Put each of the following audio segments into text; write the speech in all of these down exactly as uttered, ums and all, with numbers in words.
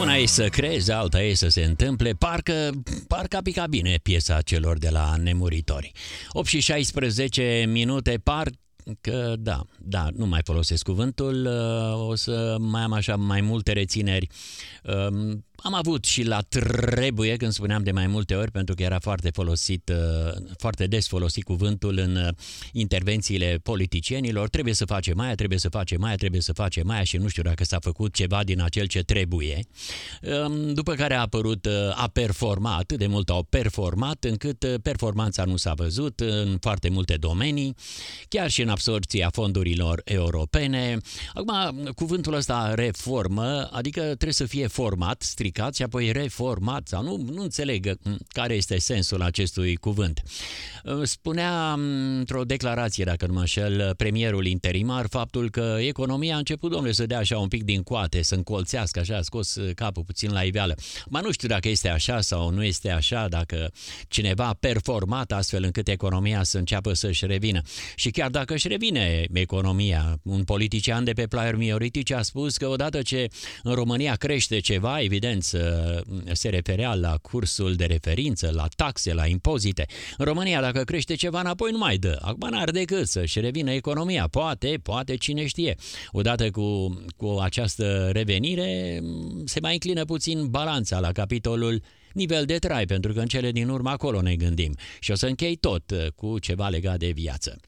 Una e să crezi, alta e să se întâmple. Parcă, parcă a picat bine piesa celor de la Nemuritori. opt și șaisprezece minute, par că da, da, nu mai folosesc cuvântul, o să mai am așa mai multe rețineri. Am avut și la trebuie, când spuneam de mai multe ori, pentru că era foarte folosit, foarte des folosit cuvântul în intervențiile politicienilor. Trebuie să facem aia, trebuie să facem aia, trebuie să facem aia și nu știu dacă s-a făcut ceva din acel ce trebuie. După care a apărut, a performat, atât de mult au performat, încât performanța nu s-a văzut în foarte multe domenii, chiar și în absorbția fondurilor europene. Acum, cuvântul ăsta reformă, adică trebuie să fie format, stricat și apoi reformat, sau nu, nu înțeleg care este sensul acestui cuvânt. Spunea într-o declarație, dacă nu mă înșel, premierul interimar, faptul că economia a început, domnule, să dea așa un pic din coate, să încolțească, așa, a scos capul puțin la iveală. Mă, nu știu dacă este așa sau nu este așa, dacă cineva a performat astfel încât economia să înceapă să-și revină. Și chiar dacă își revine economia, un politician de pe Plaiuri Mioritice a spus că odată ce în România crește ceva, evident, se referea la cursul de referință, la taxe, la impozite. În România, dacă crește ceva, înapoi nu mai dă. Acum n-ar decât să-și revină economia. Poate, poate, cine știe. Odată cu, cu această revenire, se mai înclină puțin balanța la capitolul nivel de trai, pentru că în cele din urmă acolo ne gândim. Și o să închei tot cu ceva legat de viață.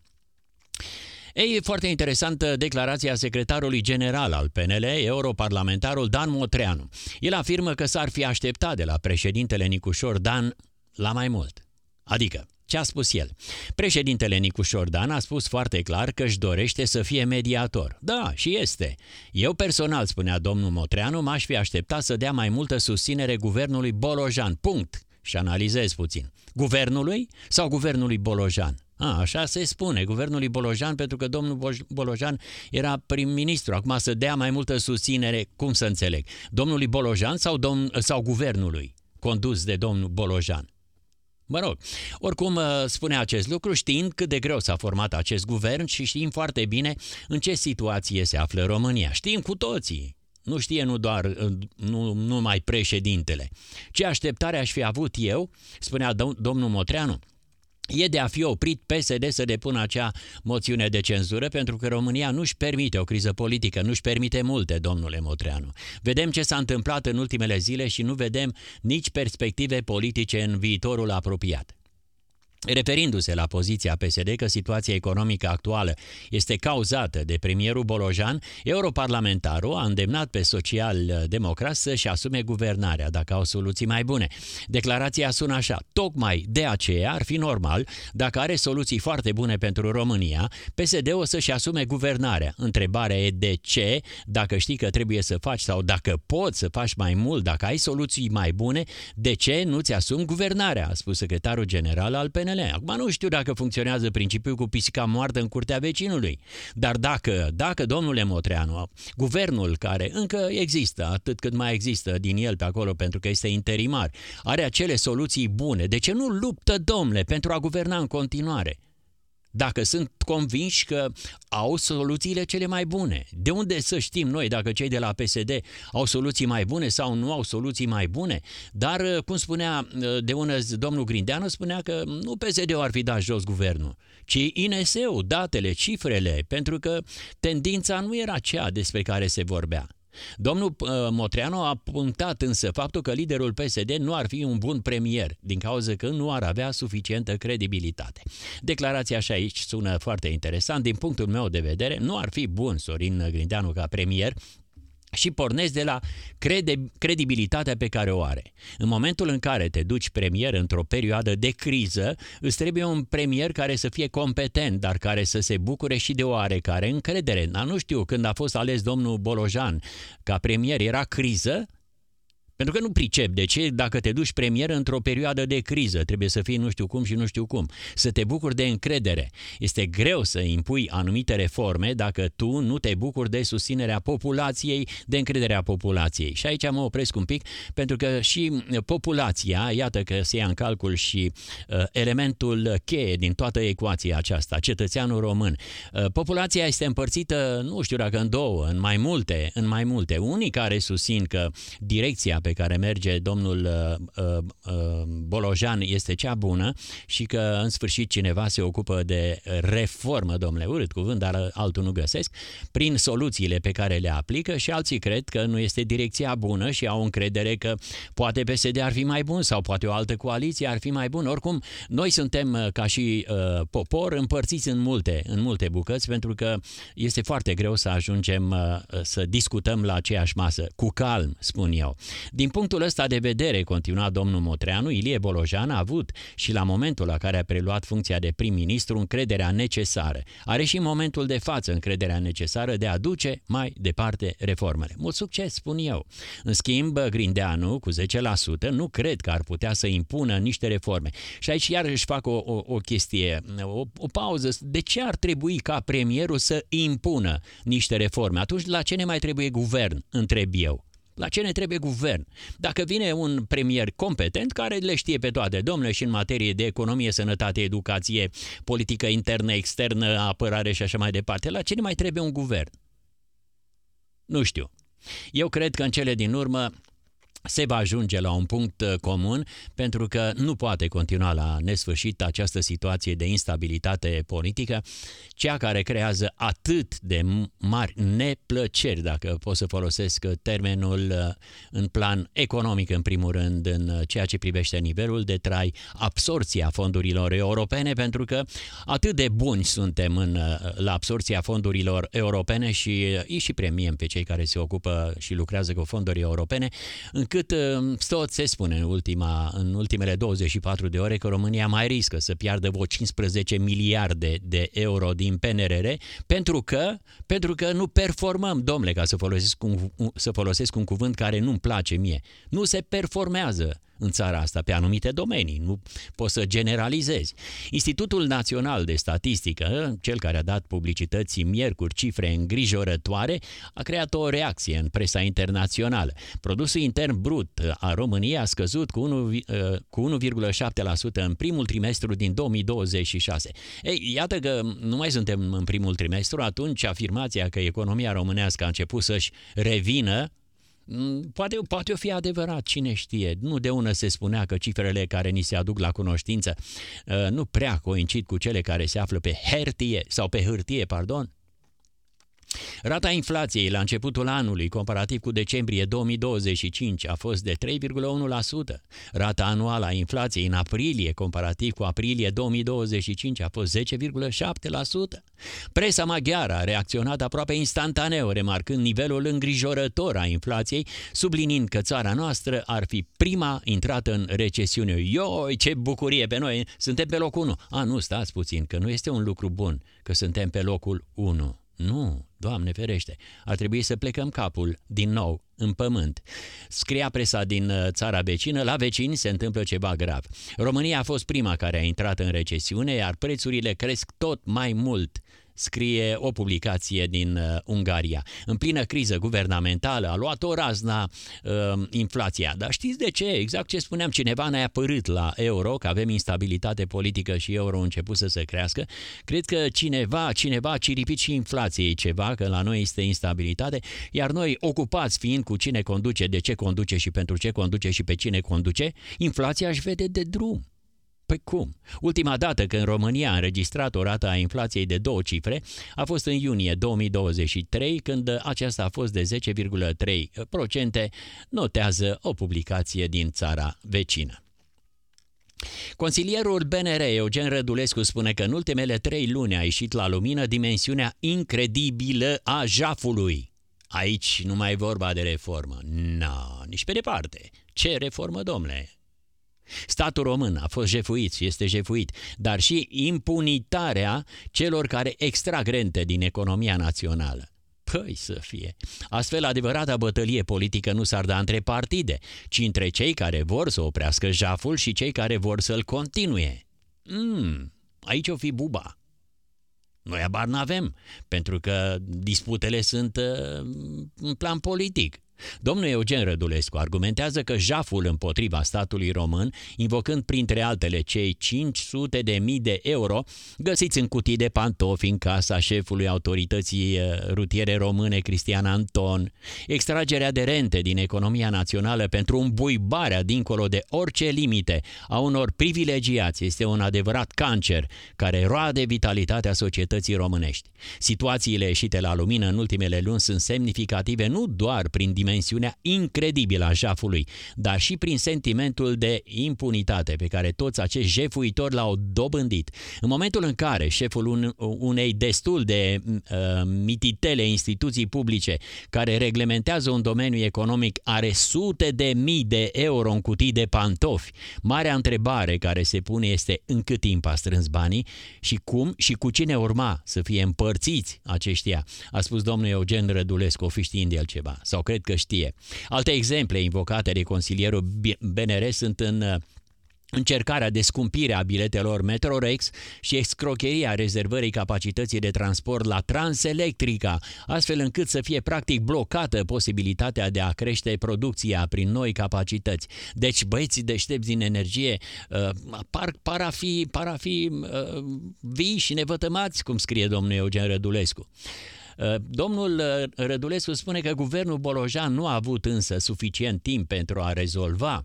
Ei, foarte interesantă declarația secretarului general al P N L, europarlamentarul Dan Motreanu. El afirmă că s-ar fi așteptat de la președintele Nicușor Dan la mai mult. Adică, ce a spus el? Președintele Nicușor Dan a spus foarte clar că își dorește să fie mediator. Da, și este. Eu personal, spunea domnul Motreanu, m-aș fi așteptat să dea mai multă susținere guvernului Bolojan. Punct. Și analizez puțin. Guvernului sau guvernului Bolojan? A, așa se spune, guvernului Bolojan, pentru că domnul Bolojan era prim-ministru. Acum să dea mai multă susținere, cum să înțeleg? Domnului Bolojan sau, domn, sau guvernului condus de domnul Bolojan? Mă rog, oricum spune acest lucru știind cât de greu s-a format acest guvern și știm foarte bine în ce situație se află România. Știm cu toții. Nu știe nu doar nu, numai președintele. Ce așteptare aș fi avut eu, spunea domnul Motreanu, e de a fi oprit P S D să depună acea moțiune de cenzură, pentru că România nu-și permite o criză politică, nu-și permite multe, domnule Motreanu. Vedem ce s-a întâmplat în ultimele zile și nu vedem nici perspective politice în viitorul apropiat. Referindu-se la poziția P S D că situația economică actuală este cauzată de premierul Bolojan, europarlamentarul a îndemnat pe social-democrați să-și asume guvernarea dacă au soluții mai bune. Declarația sună așa: tocmai de aceea ar fi normal, dacă are soluții foarte bune pentru România, P S D-ul să-și asume guvernarea. Întrebarea e de ce, dacă știi că trebuie să faci sau dacă poți să faci mai mult, dacă ai soluții mai bune, de ce nu-ți asumi guvernarea, a spus secretarul general al P N L. Acum nu știu dacă funcționează principiul cu pisica moartă în curtea vecinului, dar dacă, dacă domnule Motreanu, guvernul care încă există, atât cât mai există din el pe acolo pentru că este interimar, are acele soluții bune, de ce nu luptă, domnule, pentru a guverna în continuare? Dacă sunt convinși că au soluțiile cele mai bune. De unde să știm noi dacă cei de la P S D au soluții mai bune sau nu au soluții mai bune? Dar, cum spunea de ună domnul Grindeanu, spunea că nu P S D-ul ar fi dat jos guvernul, ci I N S U, datele, cifrele, pentru că tendința nu era cea despre care se vorbea. Domnul Motreanu a punctat însă faptul că liderul P S D nu ar fi un bun premier, din cauza că nu ar avea suficientă credibilitate. Declarația așa aici sună foarte interesant. Din punctul meu de vedere, nu ar fi bun Sorin Grindeanu ca premier, și pornesc de la crede- credibilitatea pe care o are. În momentul în care te duci premier într-o perioadă de criză, îți trebuie un premier care să fie competent, dar care să se bucure și de oarecare încredere. Dar nu știu, când a fost ales domnul Bolojan ca premier, era criză? Pentru că nu pricep de ce dacă te duci premier într-o perioadă de criză, trebuie să fii nu știu cum și nu știu cum, să te bucuri de încredere. Este greu să impui anumite reforme dacă tu nu te bucuri de susținerea populației, de încrederea populației. Și aici mă opresc un pic, pentru că și populația, iată că se ia în calcul și uh, elementul cheie din toată ecuația aceasta, cetățeanul român. Uh, populația este împărțită, nu știu dacă în două, în mai multe, în mai multe. Unii care susțin că direcția pe care merge domnul uh, uh, Bolojan este cea bună și că în sfârșit cineva se ocupă de reformă, domnule, urât cuvânt, dar altul nu găsesc, prin soluțiile pe care le aplică, și alții cred că nu este direcția bună și au încredere că poate P S D ar fi mai bun sau poate o altă coaliție ar fi mai bună. Oricum, noi suntem ca și uh, popor împărțiți în multe, în multe bucăți, pentru că este foarte greu să ajungem uh, să discutăm la aceeași masă. Cu calm, spun eu. Din punctul ăsta de vedere, continua domnul Motreanu, Ilie Bolojan a avut și la momentul la care a preluat funcția de prim-ministru încrederea necesară. Are și în momentul de față încrederea necesară de a duce mai departe reformele. Mult succes, spun eu. În schimb, Grindeanu, cu zece la sută, nu cred că ar putea să impună niște reforme. Și aici iarăși fac o, o, o chestie, o, o pauză. De ce ar trebui ca premierul să impună niște reforme? Atunci la ce ne mai trebuie guvern, întreb eu? La ce ne trebuie guvern? Dacă vine un premier competent care le știe pe toate, domnule, și în materie de economie, sănătate, educație, politică internă, externă, apărare și așa mai departe, la ce ne mai trebuie un guvern? Nu știu. Eu cred că în cele din urmă se va ajunge la un punct comun, pentru că nu poate continua la nesfârșit această situație de instabilitate politică, cea care creează atât de mari neplăceri, dacă pot să folosesc termenul, în plan economic în primul rând, în ceea ce privește nivelul de trai, absorția fondurilor europene, pentru că atât de buni suntem în, la absorția fondurilor europene și îi și premiem pe cei care se ocupă și lucrează cu fonduri europene, încât tot se spune în, ultima, în ultimele douăzeci și patru de ore că România mai riscă să piardă vreo cincisprezece miliarde de euro din P N R R pentru că, pentru că nu performăm, domnule, ca să folosesc un, să folosesc un cuvânt care nu-mi place mie. Nu se performează în țara asta pe anumite domenii, nu poți să generalizezi. Institutul Național de Statistică, cel care a dat publicității miercuri cifre îngrijorătoare, a creat o reacție în presa internațională. Produsul intern brut a României a scăzut cu unu virgulă șapte la sută în primul trimestru din două mii douăzeci și șase. Ei, iată că nu mai suntem în primul trimestru, atunci afirmația că economia românească a început să-și revină Poate, poate o fi adevărat, cine știe. Nu de ună se spunea că cifrele care ni se aduc la cunoștință nu prea coincid cu cele care se află pe hârtie sau pe hârtie, pardon. Rata inflației la începutul anului, comparativ cu decembrie două mii douăzeci și cinci, a fost de trei virgulă unu la sută. Rata anuală a inflației în aprilie, comparativ cu aprilie două mii douăzeci și cinci, a fost zece virgulă șapte la sută. Presa maghiară a reacționat aproape instantaneu, remarcând nivelul îngrijorător a inflației, subliniind că țara noastră ar fi prima intrată în recesiune. Ioi, ce bucurie pe noi! Suntem pe locul unu. A, nu, stați puțin, că nu este un lucru bun că suntem pe locul unu. Nu, Doamne ferește, ar trebui să plecăm capul din nou în pământ. Scria presa din țara vecină, la vecini se întâmplă ceva grav. România a fost prima care a intrat în recesiune, iar prețurile cresc tot mai mult, scrie o publicație din uh, Ungaria. În plină criză guvernamentală a luat o razna uh, inflația. Dar știți de ce? Exact ce spuneam, cineva ne-a părât la euro, că avem instabilitate politică și euro a început să se crească. Cred că cineva, cineva a ciripit și inflației ceva, că la noi este instabilitate, iar noi, ocupați fiind cu cine conduce, de ce conduce și pentru ce conduce și pe cine conduce, inflația își vede de drum. Păi cum? Ultima dată când România a înregistrat o rată a inflației de două cifre a fost în iunie două mii douăzeci și trei, când aceasta a fost de zece virgulă trei la sută, notează o publicație din țara vecină. Consilierul B N R, Eugen Rădulescu, spune că în ultimele trei luni a ieșit la lumină dimensiunea incredibilă a jafului. Aici nu mai e vorba de reformă. Nu, nici pe departe. Ce reformă, domnule? Statul român a fost jefuit și este jefuit, dar și impunitarea celor care extrag rente din economia națională. Păi să fie. Astfel, adevărata bătălie politică nu s-ar da între partide, ci între cei care vor să oprească jaful și cei care vor să-l continue. Mm, aici o fi buba. Noi abar n-avem, pentru că disputele sunt uh, în plan politic. Domnul Eugen Rădulescu argumentează că jaful împotriva statului român, invocând printre altele cei cinci sute de mii de euro găsiți în cutii de pantofi în casa șefului autorității rutiere române Cristian Anton, extragerea de rente din economia națională pentru îmbuibarea dincolo de orice limite a unor privilegiați este un adevărat cancer care roade vitalitatea societății românești. Situațiile ieșite la lumină în ultimele luni sunt semnificative nu doar prin dimensiunea incredibilă a jafului, dar și prin sentimentul de impunitate pe care toți acești jefuitori l-au dobândit. În momentul în care șeful unei destul de uh, mititele instituții publice care reglementează un domeniu economic are sute de mii de euro în cutii de pantofi, marea întrebare care se pune este în cât timp a strâns banii și cum și cu cine urma să fie împărțiți aceștia, a spus domnul Eugen Rădulescu, o fi știind el ceva, sau cred că știe. Alte exemple invocate de consilierul B N R sunt în încercarea de scumpire a biletelor Metrorex și escrocheria rezervării capacității de transport la Transelectrica, astfel încât să fie practic blocată posibilitatea de a crește producția prin noi capacități. Deci băieții deștepți din energie uh, par, par a fi, par a fi uh, vii și nevătămați, cum scrie domnul Eugen Rădulescu. Domnul Rădulescu spune că guvernul Bolojan nu a avut însă suficient timp pentru a rezolva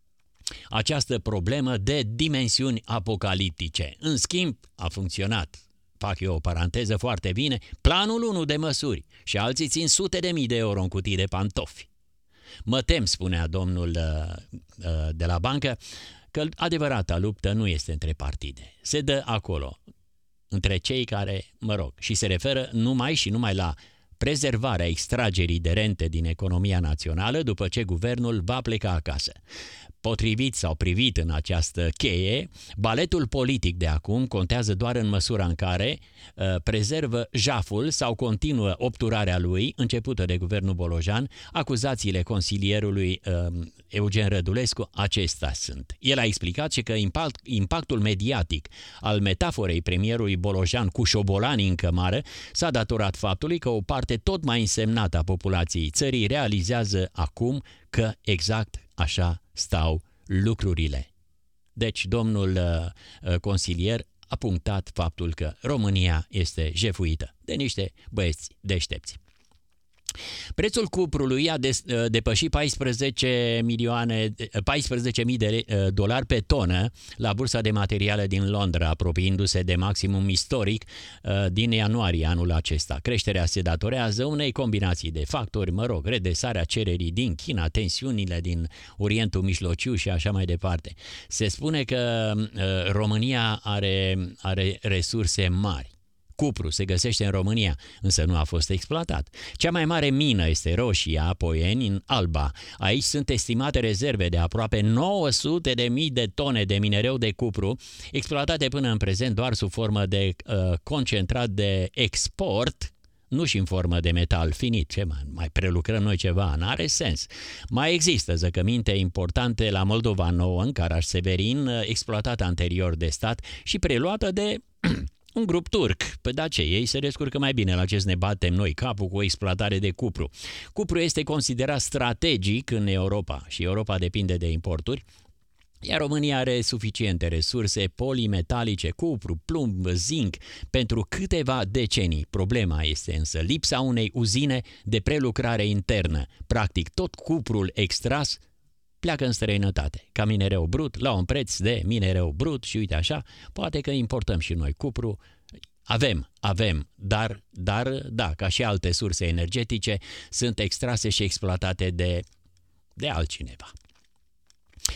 această problemă de dimensiuni apocaliptice. În schimb, a funcționat, fac eu o paranteză foarte bine, planul unu de măsuri și alții țin sute de mii de euro în cutii de pantofi. Mă tem, spunea domnul de la bancă, că adevărata luptă nu este între partide. Se dă acolo, între cei care, mă rog, și se referă numai și numai la prezervarea extragerii de rente din economia națională după ce guvernul va pleca acasă. Potrivit sau privit în această cheie, baletul politic de acum contează doar în măsura în care uh, prezervă jaful sau continuă obturarea lui, începută de guvernul Bolojan. Acuzațiile consilierului uh, Eugen Rădulescu acestea sunt. El a explicat și că impact, impactul mediatic al metaforei premierului Bolojan cu șobolanii în cămară s-a datorat faptului că o parte tot mai însemnată a populației țării realizează acum că exact așa stau lucrurile. Deci, domnul uh, consilier a punctat faptul că România este jefuită de niște băieți deștepți. Prețul cuprului a depășit paisprezece milioane, paisprezece mii de dolari pe tonă la bursa de materiale din Londra, apropiindu-se de maximum istoric din ianuarie anul acesta. Creșterea se datorează unei combinații de factori, mă rog, redresarea cererii din China, tensiunile din Orientul Mijlociu și așa mai departe. Se spune că România are, are resurse mari. Cupru se găsește în România, însă nu a fost exploatat. Cea mai mare mină este Roșia, Poieni, în Alba. Aici sunt estimate rezerve de aproape nouă sute de mii de tone de minereu de cupru, exploatate până în prezent doar sub formă de uh, concentrat de export, nu și în formă de metal finit. Ce mai, mai prelucrăm noi ceva? N-are sens. Mai există zăcăminte importante la Moldova Nouă, în Caraș-Severin, exploatată anterior de stat și preluată de un grup turc. Păi da, ce? Ei se descurcă mai bine la ce ne batem noi capul cu o exploatare de cupru. Cupru este considerat strategic în Europa și Europa depinde de importuri, iar România are suficiente resurse polimetalice, cupru, plumb, zinc pentru câteva decenii. Problema este însă lipsa unei uzine de prelucrare internă. Practic tot cuprul extras pleacă în străinătate, ca minereu brut, la un preț de minereu brut și uite așa, poate că importăm și noi cupru. Avem, avem, dar, dar da, ca și alte surse energetice, sunt extrase și exploatate de, de altcineva.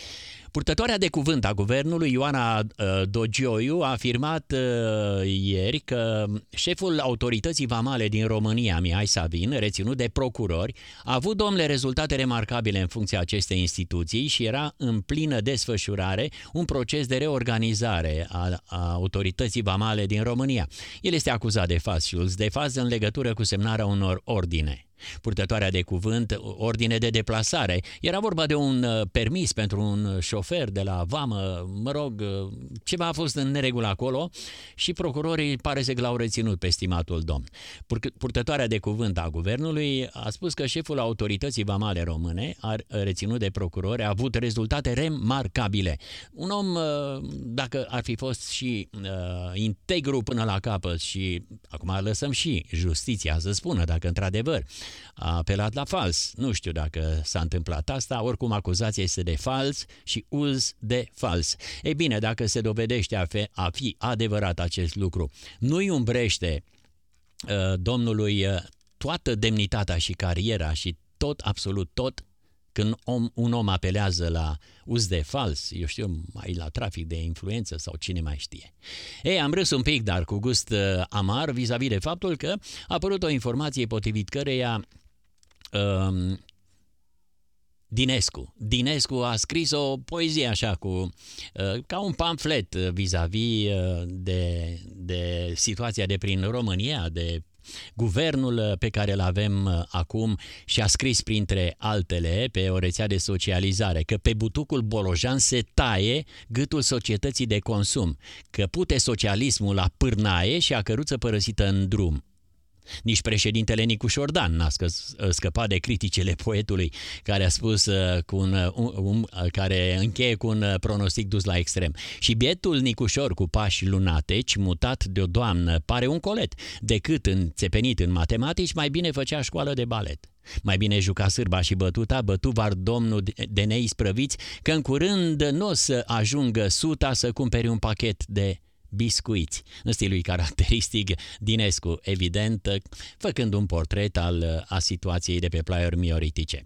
Purtătoarea de cuvânt a guvernului, Ioana uh, Dogioiu, a afirmat uh, ieri că șeful autorității vamale din România, Mihai Savin, reținut de procurori, a avut, domnule, rezultate remarcabile în funcția acestei instituții și era în plină desfășurare un proces de reorganizare a, a autorității vamale din România. El este acuzat de fals și de fals în legătură cu semnarea unor ordine. Purtătoarea de cuvânt, ordine de deplasare. Era vorba de un permis pentru un șofer de la vamă, mă rog, ceva a fost în neregulă acolo și procurorii pare să l-au reținut pe stimatul domn. Purtătoarea de cuvânt a guvernului a spus că șeful autorității vamale române, a reținut de procurori, a avut rezultate remarcabile. Un om, dacă ar fi fost și uh, integru până la capăt și acum lăsăm și justiția să spună dacă într-adevăr a apelat la fals. Nu știu dacă s-a întâmplat asta, oricum acuzația este de fals și uz de fals. Ei bine, dacă se dovedește a fi, a fi adevărat acest lucru, nu-i umbrește uh, domnului uh, toată demnitatea și cariera și tot, absolut tot, când om, un om apelează la uz de fals, eu știu, mai la trafic de influență sau cine mai știe. Ei, am râs un pic, dar cu gust uh, amar, vis-a-vis de faptul că a apărut o informație potrivit căreia uh, Dinescu. Dinescu a scris o poezie așa cu, uh, ca un pamflet vis-a-vis uh, de, de situația de prin România, de guvernul pe care îl avem acum și a scris printre altele pe o rețea de socializare că pe butucul bolojan se taie gâtul societății de consum, că pute socialismul la pârnaie și a căruță părăsită în drum. Nici președintele Nicu Șordan n-a scăpat de criticele poetului care a spus cu un, un, un, care încheie cu un pronostic dus la extrem. Și bietul Nicușor cu pași lunateci, mutat de o doamnă, pare un colet, decât înțepenit în matematici, mai bine făcea școală de balet. Mai bine juca sârba și bătuta, bătu var domnul de neisprăviți, că în curând nu o să ajungă suta să cumperi un pachet de biscuiți, în stilul caracteristic Dinescu, evident, făcând un portret al a situației de pe plaiuri mioritice.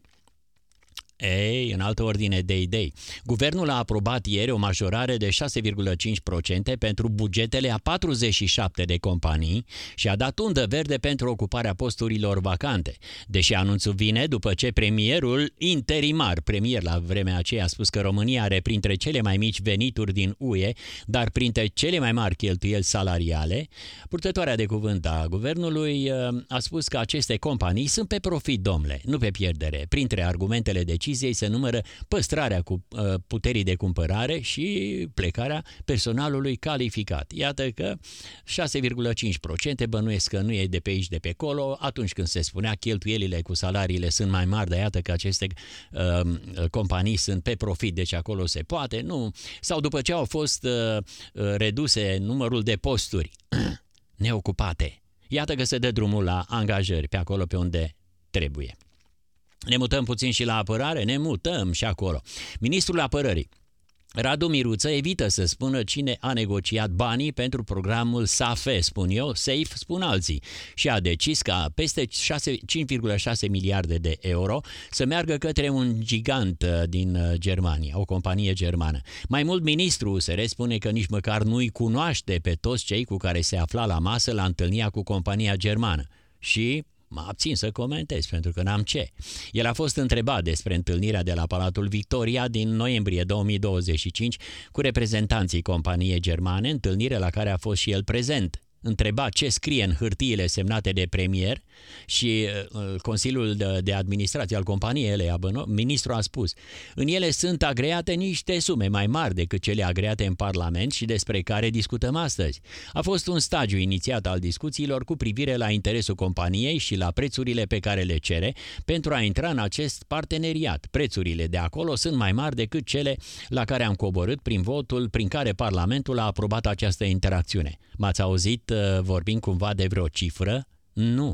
Ei, în altă ordine de idei, guvernul a aprobat ieri o majorare de șase virgulă cinci la sută pentru bugetele a patruzeci și șapte de companii și a dat undă verde pentru ocuparea posturilor vacante. Deși anunțul vine după ce premierul interimar, premier la vremea aceea, a spus că România are printre cele mai mici venituri din U E, dar printre cele mai mari cheltuieli salariale, purtătoarea de cuvânt a guvernului a spus că aceste companii sunt pe profit, domnule, nu pe pierdere. Printre argumentele de se numără păstrarea cu puterii de cumpărare și plecarea personalului calificat. Iată că șase virgulă cinci la sută bănuiesc că nu e de pe aici, de pe acolo, atunci când se spunea cheltuielile cu salariile sunt mai mari, dar iată că aceste uh, companii sunt pe profit, deci acolo se poate, nu. Sau după ce au fost uh, reduse numărul de posturi neocupate, iată că se dă drumul la angajări pe acolo pe unde trebuie. Ne mutăm puțin și la apărare? Ne mutăm și acolo. Ministrul Apărării, Radu Miruță, evită să spună cine a negociat banii pentru programul S A F E, spun eu, SAFE, spun alții, și a decis ca peste cinci virgulă șase miliarde de euro să meargă către un gigant din Germania, o companie germană. Mai mult, ministrul U S R spune că nici măcar nu-i cunoaște pe toți cei cu care se afla la masă la întâlnirea cu compania germană. Și mă abțin să comentez, pentru că n-am ce. El a fost întrebat despre întâlnirea de la Palatul Victoria din noiembrie două mii douăzeci și cinci cu reprezentanții companiei germane, întâlnire la care a fost și el prezent. Întreba ce scrie în hârtiile semnate de premier și uh, Consiliul de, de Administrație al companiei Elea Băno, ministrul a spus: în ele sunt agreate niște sume mai mari decât cele agreate în Parlament și despre care discutăm astăzi. A fost un stagiu inițiat al discuțiilor cu privire la interesul companiei și la prețurile pe care le cere pentru a intra în acest parteneriat. Prețurile de acolo sunt mai mari decât cele la care am coborât prin votul prin care Parlamentul a aprobat această interacțiune. M-ați auzit uh, vorbind cumva de vreo cifră? Nu.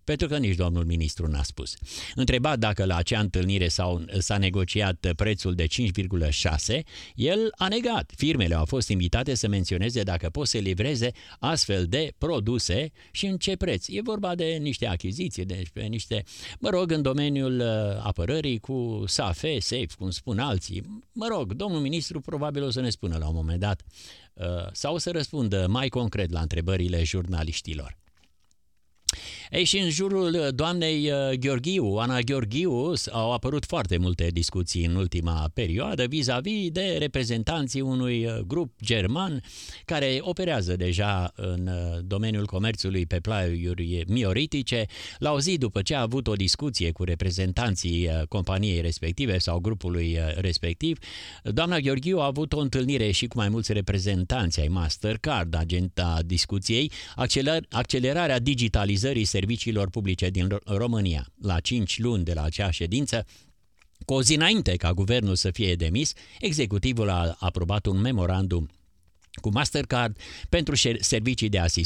Pentru că nici domnul ministru n-a spus. Întrebat dacă la acea întâlnire s-au, s-a negociat prețul de cinci virgulă șase, el a negat. Firmele au fost invitate să menționeze dacă pot să livreze astfel de produse și în ce preț. E vorba de niște achiziții, de niște, mă rog, în domeniul apărării cu S A F E, SAFE, cum spun alții. Mă rog, domnul ministru probabil o să ne spună la un moment dat sau să răspundă mai concret la întrebările jurnaliștilor. Ei, și în jurul doamnei Gheorghiu, Ana Gheorghiu, au apărut foarte multe discuții în ultima perioadă vis-a-vis de reprezentanții unui grup german care operează deja în domeniul comerțului pe plaiuri mioritice. La o zi după ce a avut o discuție cu reprezentanții companiei respective sau grupului respectiv, doamna Gheorghiu a avut o întâlnire și cu mai mulți reprezentanți ai Mastercard, agenta discuției, acceler- accelerarea digitalizării serviciilor publice din România. La cinci luni de la acea ședință, cu o zi înainte ca guvernul să fie demis, executivul a aprobat un memorandum cu Mastercard pentru servicii de asistență